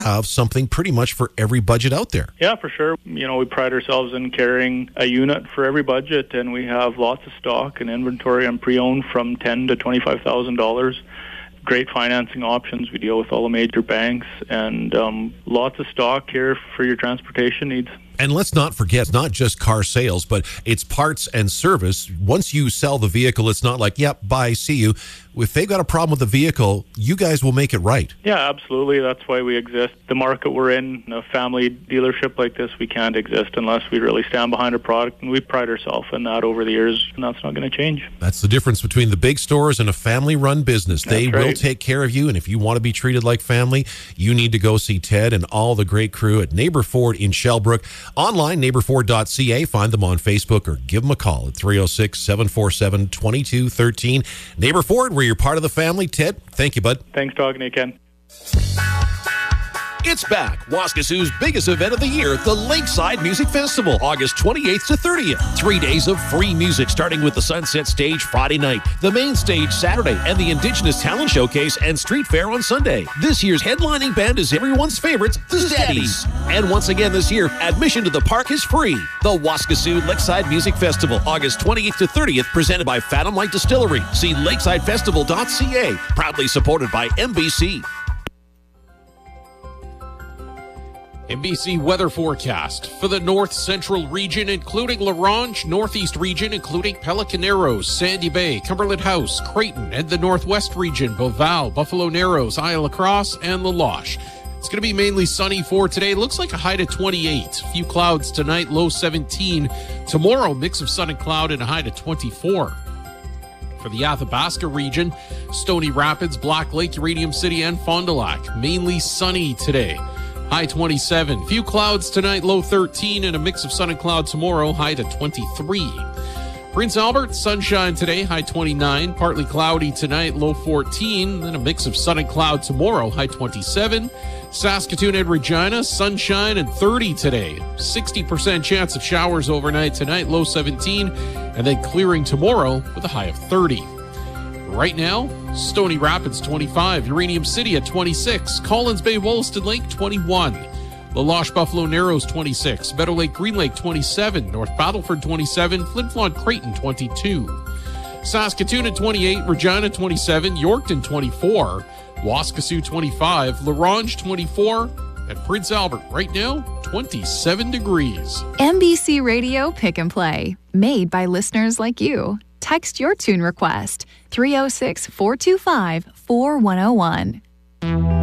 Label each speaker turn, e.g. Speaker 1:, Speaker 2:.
Speaker 1: have something pretty much for every budget out there.
Speaker 2: Yeah, for sure. We pride ourselves in carrying a unit for every budget, and we have lots of stock and inventory on pre-owned from $10,000 to $25,000. Great financing options. We deal with all the major banks, and lots of stock here for your transportation needs.
Speaker 1: And let's not forget, it's not just car sales, but it's parts and service. Once you sell the vehicle, it's not like, yep, bye, see you. If they've got a problem with the vehicle, you guys will make it right.
Speaker 2: Yeah, absolutely. That's why we exist. The market we're in, a family dealership like this, we can't exist unless we really stand behind a product, and we pride ourselves in that over the years, and that's not going to change.
Speaker 1: That's the difference between the big stores and a family-run business. They will take care of you, and if you want to be treated like family, you need to go see Ted and all the great crew at Neighbor Ford in Shellbrook. Online, neighborford.ca. Find them on Facebook or give them a call at 306-747-2213. Neighbor Ford, where you're part of the family. Ted, thank you, bud.
Speaker 2: Thanks talking to you, Ken.
Speaker 1: It's back. Waskesiu's biggest event of the year, the Lakeside Music Festival, August 28th to 30th. 3 days of free music, starting with the Sunset Stage Friday night, the main stage Saturday, and the Indigenous Talent Showcase and Street Fair on Sunday. This year's headlining band is everyone's favorite, the Steadies. And once again this year, admission to the park is free. The Waskesiu Lakeside Music Festival, August 28th to 30th, presented by Phantom Light Distillery. See lakesidefestival.ca. Proudly supported by MBC.
Speaker 3: MBC weather forecast for the north central region, including La Ronge, northeast region, including Pelican Narrows, Sandy Bay, Cumberland House, Creighton, and the northwest region, Beauval, Buffalo Narrows, Isle La Crosse, and La Loche. It's going to be mainly sunny for today. Looks like a high to 28. A few clouds tonight, low 17. Tomorrow, mix of sun and cloud and a high to 24. For the Athabasca region, Stony Rapids, Black Lake, Uranium City, and Fond du Lac, mainly sunny today. High 27. Few clouds tonight, low 13, and a mix of sun and cloud tomorrow, high to 23. Prince Albert, sunshine today, high 29. Partly cloudy tonight, low 14. Then a mix of sun and cloud tomorrow, high 27. Saskatoon and Regina, sunshine and 30 today. 60% chance of showers overnight tonight, low 17. And then clearing tomorrow with a high of 30. Right now, Stony Rapids 25, Uranium City at 26, Collins Bay, Wollaston Lake 21, La Loche, Buffalo Narrows 26, Meadow Lake, Green Lake 27, North Battleford 27, Flin Flon, Creighton 22, Saskatoon at 28, Regina 27, Yorkton 24, Waskesiu 25, La Ronge 24, and Prince Albert right now 27 degrees.
Speaker 4: MBC Radio Pick and Play, made by listeners like you. Text your tune request 306-425-4101.